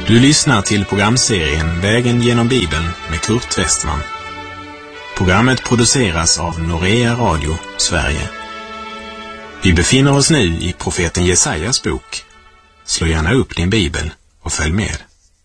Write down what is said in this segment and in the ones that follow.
Du lyssnar till programserien Vägen genom Bibeln med Kurt Westman. Programmet produceras av Norea Radio, Sverige. Vi befinner oss nu i profeten Jesajas bok. Slå gärna upp din bibel och följ med.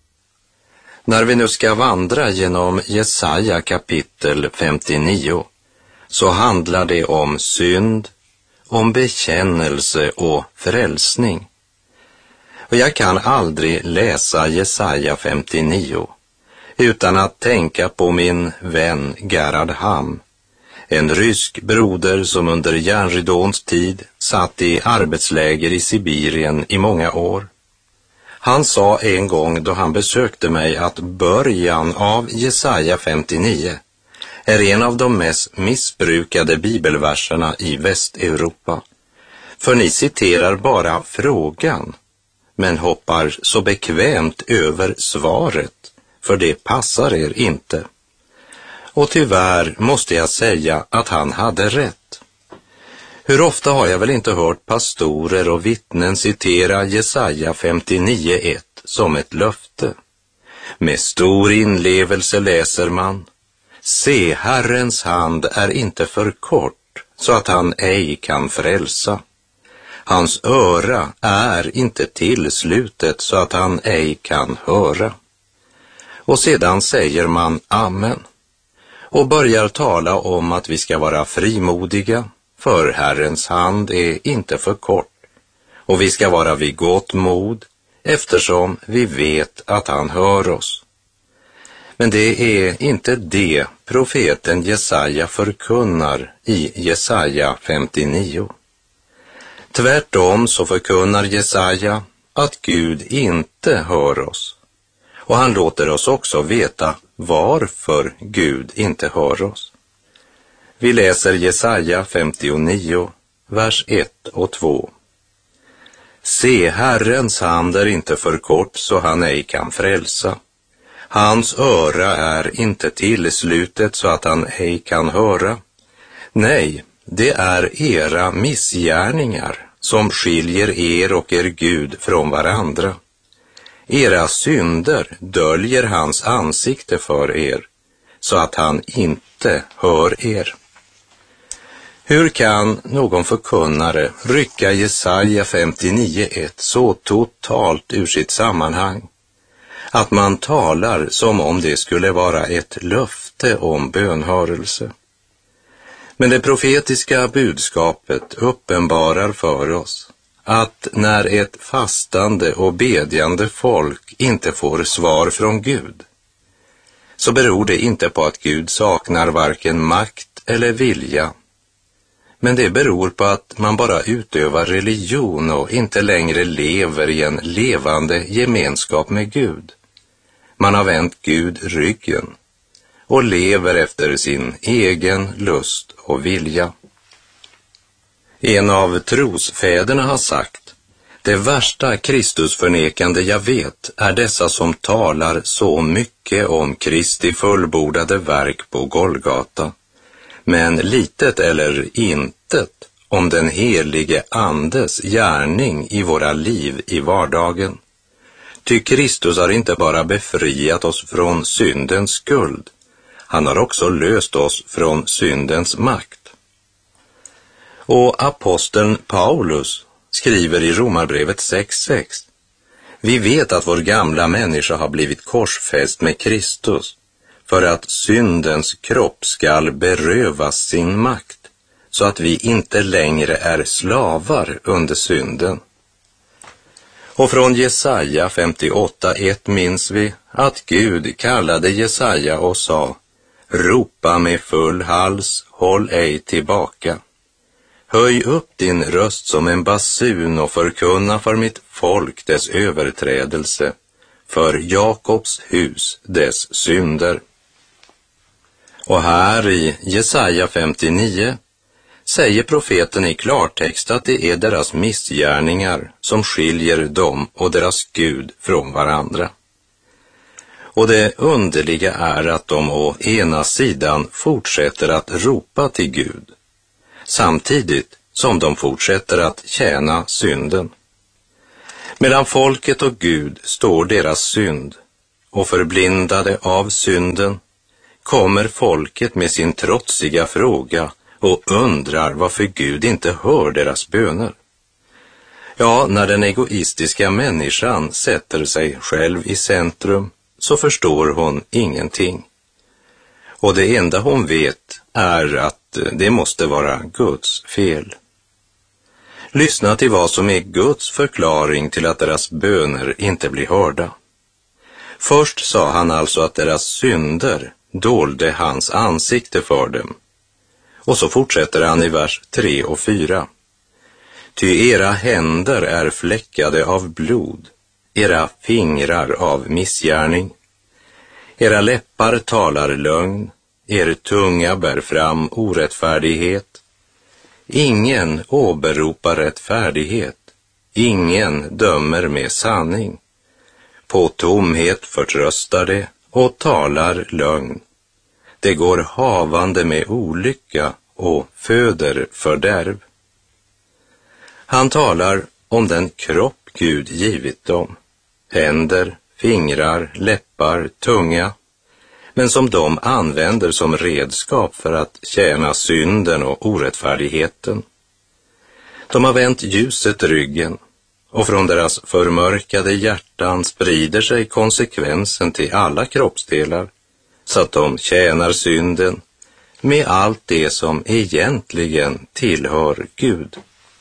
När vi nu ska vandra genom Jesaja kapitel 59 så handlar det om synd, om bekännelse och frälsning. Och jag kan aldrig läsa Jesaja 59 utan att tänka på min vän Gerhard Ham, en rysk broder som under järnridåns tid satt i arbetsläger i Sibirien i många år. Han sa en gång då han besökte mig att början av Jesaja 59 är en av de mest missbrukade bibelverserna i Västeuropa. För ni citerar bara frågan, men hoppar så bekvämt över svaret, för det passar er inte. Och tyvärr måste jag säga att han hade rätt. Hur ofta har jag väl inte hört pastorer och vittnen citera Jesaja 59:1 som ett löfte. Med stor inlevelse läser man: Se, Herrens hand är inte för kort, så att han ej kan frälsa. Hans öra är inte tillslutet, så att han ej kan höra. Och sedan säger man amen och börjar tala om att vi ska vara frimodiga, för Herrens hand är inte för kort, och vi ska vara vid gott mod eftersom vi vet att han hör oss. Men det är inte det profeten Jesaja förkunnar i Jesaja 59. Tvärtom så förkunnar Jesaja att Gud inte hör oss. Och han låter oss också veta varför Gud inte hör oss. Vi läser Jesaja 59, vers 1 och 2. Se, Herrens hand är inte för kort, så han ej kan frälsa. Hans öra är inte tillslutet, så att han ej kan höra. Nej, det är era missgärningar som skiljer er och er Gud från varandra. Era synder döljer hans ansikte för er, så att han inte hör er. Hur kan någon förkunnare rycka Jesaja 59:1 så totalt ur sitt sammanhang att man talar som om det skulle vara ett löfte om bönhörelse? Men det profetiska budskapet uppenbarar för oss att när ett fastande och bedjande folk inte får svar från Gud, så beror det inte på att Gud saknar varken makt eller vilja, men det beror på att man bara utövar religion och inte längre lever i en levande gemenskap med Gud. Man har vänt Gud ryggen och lever efter sin egen lust och vilja. En av trosfäderna har sagt: det värsta Kristusförnekande jag vet är dessa som talar så mycket om Kristi fullbordade verk på Golgata, men litet eller intet om den helige Andes gärning i våra liv i vardagen. Ty Kristus har inte bara befriat oss från syndens skuld, han har också löst oss från syndens makt. Och aposteln Paulus skriver i Romarbrevet 6:6: vi vet att vår gamla människa har blivit korsfäst med Kristus, för att syndens kropp skall berövas sin makt, så att vi inte längre är slavar under synden. Och från Jesaja 58:1 minns vi att Gud kallade Jesaja och sa: ropa med full hals, håll ej tillbaka. Höj upp din röst som en basun och förkunna för mitt folk dess överträdelse, för Jakobs hus dess synder. Och här i Jesaja 59 säger profeten i klartext att det är deras missgärningar som skiljer dem och deras Gud från varandra. Och det underliga är att de å ena sidan fortsätter att ropa till Gud, samtidigt som de fortsätter att tjäna synden. Mellan folket och Gud står deras synd, och förblindade av synden kommer folket med sin trotsiga fråga och undrar varför Gud inte hör deras böner. Ja, när den egoistiska människan sätter sig själv i centrum så förstår hon ingenting. Och det enda hon vet är att det måste vara Guds fel. Lyssna till vad som är Guds förklaring till att deras böner inte blir hörda. Först sa han alltså att deras synder dolde hans ansikte för dem. Och så fortsätter han i vers 3 och 4. Ty era händer är fläckade av blod, era fingrar av missgärning. Era läppar talar lögn, er tunga bär fram orättfärdighet. Ingen åberopar rättfärdighet, ingen dömer med sanning. På tomhet förtröstar det och talar lögn. Det går havande med olycka och föder fördärv. Han talar om den kropp Gud givit dem, händer, fingrar, läppar, tunga, men som de använder som redskap för att tjäna synden och orättfärdigheten. De har vänt ljuset ryggen, och från deras förmörkade hjärtan sprider sig konsekvensen till alla kroppsdelar, så att de tjänar synden med allt det som egentligen tillhör Gud.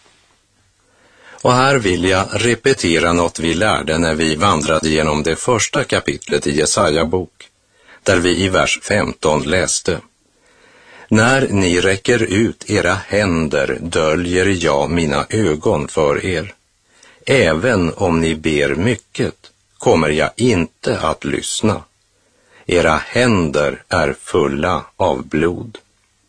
Och här vill jag repetera något vi lärde när vi vandrade genom det första kapitlet i Jesaja bok, där vi i vers 15 läste: När ni räcker ut era händer döljer jag mina ögon för er. Även om ni ber mycket kommer jag inte att lyssna. Era händer är fulla av blod.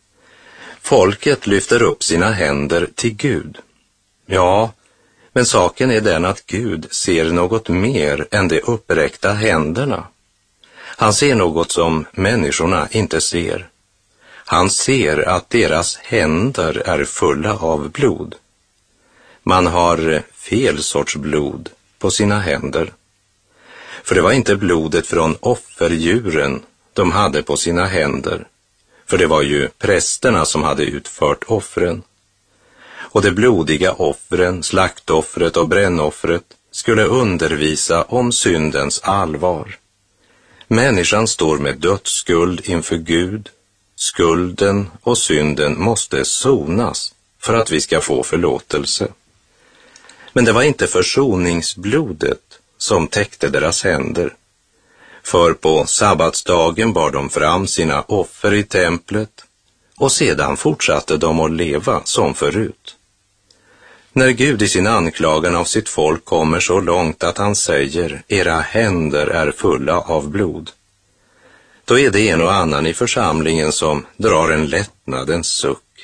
Folket lyfter upp sina händer till Gud. Ja, men saken är den att Gud ser något mer än de uppräckta händerna. Han ser något som människorna inte ser. Han ser att deras händer är fulla av blod. Man har fel sorts blod på sina händer. För det var inte blodet från offerdjuren de hade på sina händer. För det var ju prästerna som hade utfört offren. Och de blodiga offren, slaktoffret och brännoffret skulle undervisa om syndens allvar. Människan står med dödsskuld inför Gud. Skulden och synden måste sonas för att vi ska få förlåtelse. Men det var inte försoningsblodet som täckte deras händer. För på sabbatsdagen bar de fram sina offer i templet och sedan fortsatte de att leva som förut. När Gud i sin anklagan av sitt folk kommer så långt att han säger era händer är fulla av blod, då är det en och annan i församlingen som drar en lättnadens suck.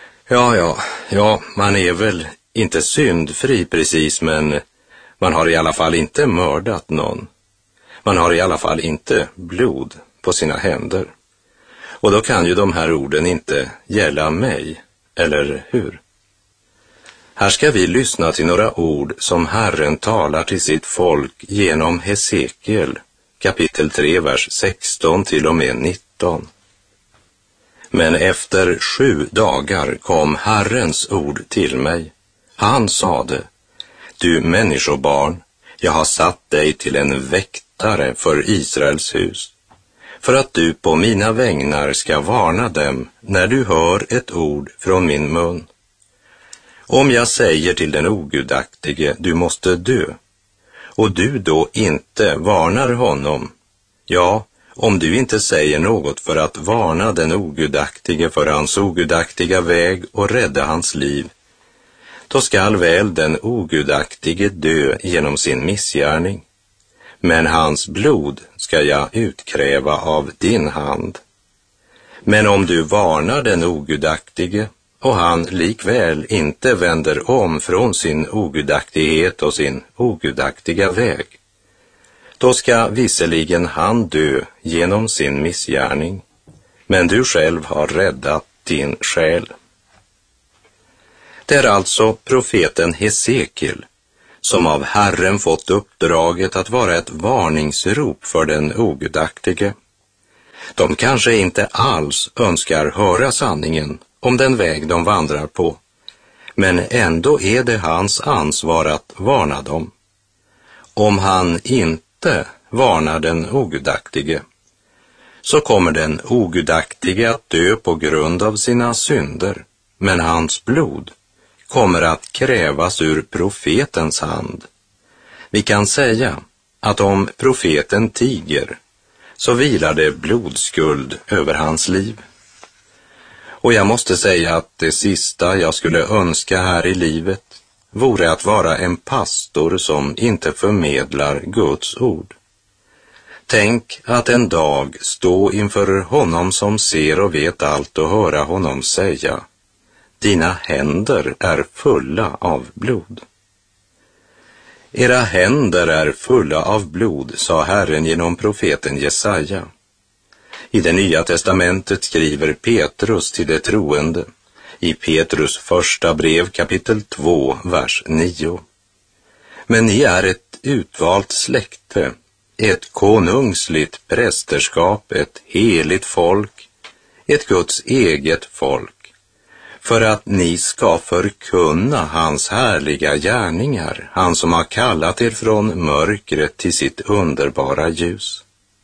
Ja, man är väl inte syndfri precis, men man har i alla fall inte mördat någon. Man har i alla fall inte blod på sina händer. Och då kan ju de här orden inte gälla mig, eller hur? Här ska vi lyssna till några ord som Herren talar till sitt folk genom Hesekiel, kapitel 3, vers 16 till och med 19. Men efter 7 dagar kom Herrens ord till mig. Han sade: Du människobarn, jag har satt dig till en väktare för Israels hus, för att du på mina vägnar ska varna dem när du hör ett ord från min mun. Om jag säger till den ogudaktige, du måste dö, och du då inte varnar honom, ja, om du inte säger något för att varna den ogudaktige för hans ogudaktiga väg och rädda hans liv, då skall väl den ogudaktige dö genom sin missgärning, men hans blod ska jag utkräva av din hand. Men om du varnar den ogudaktige och han likväl inte vänder om från sin ogudaktighet och sin ogudaktiga väg, då ska visserligen han dö genom sin missgärning, men du själv har räddat din själ. Det är alltså profeten Hesekiel som av Herren fått uppdraget att vara ett varningsrop för den ogudaktige. De kanske inte alls önskar höra sanningen om den väg de vandrar på, men ändå är det hans ansvar att varna dem. Om han inte varnar den ogudaktige, så kommer den ogudaktige att dö på grund av sina synder, men hans blod kommer att krävas ur profetens hand. Vi kan säga att om profeten tiger, så vilar det blodskuld över hans liv. Och jag måste säga att det sista jag skulle önska här i livet vore att vara en pastor som inte förmedlar Guds ord. Tänk att en dag stå inför honom som ser och vet allt och höra honom säga: dina händer är fulla av blod. Era händer är fulla av blod, sa Herren genom profeten Jesaja. I det Nya testamentet skriver Petrus till de troende i Petrus första brev kapitel 2, vers 9. Men ni är ett utvalt släkte, ett konungsligt prästerskap, ett heligt folk, ett Guds eget folk, för att ni ska förkunna hans härliga gärningar, han som har kallat er från mörkret till sitt underbara ljus.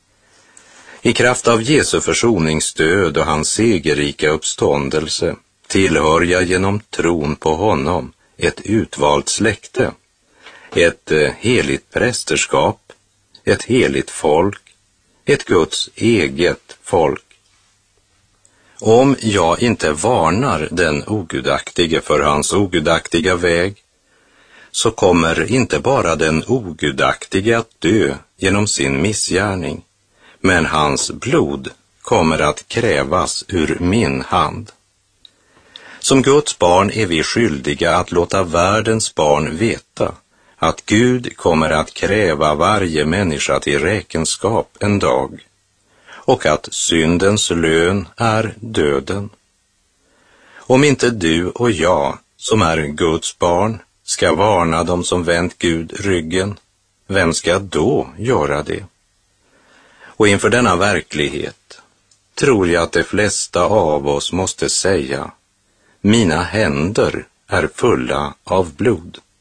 I kraft av Jesu försoningsdöd och hans segerrika uppståndelse tillhör jag genom tron på honom ett utvalt släkte, ett heligt prästerskap, ett heligt folk, ett Guds eget folk. Om jag inte varnar den ogudaktige för hans ogudaktiga väg, så kommer inte bara den ogudaktige att dö genom sin missgärning, men hans blod kommer att krävas ur min hand. Som Guds barn är vi skyldiga att låta världens barn veta att Gud kommer att kräva varje människa till räkenskap en dag, och att syndens lön är döden. Om inte du och jag, som är Guds barn, ska varna dem som vänt Gud ryggen, vem ska då göra det? Och inför denna verklighet tror jag att de flesta av oss måste säga: mina händer är fulla av blod.